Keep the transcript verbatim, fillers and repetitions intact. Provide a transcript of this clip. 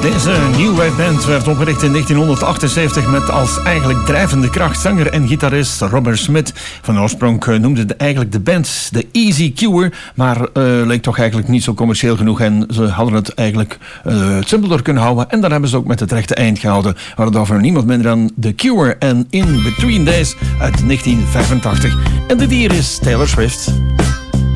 Deze New Wave Band werd opgericht in negentienhonderdachtenzeventig met als eigenlijk drijvende kracht zanger en gitarist Robert Smith. Van oorsprong noemde de eigenlijk de band de Easy Cure, maar uh, leek toch eigenlijk niet zo commercieel genoeg en ze hadden het eigenlijk uh, simpeler kunnen houden en dan hebben ze ook met het rechte eind gehouden. We hadden het over niemand minder dan The Cure en In Between Days uit negentien vijfentachtig. En de dier is Taylor Swift.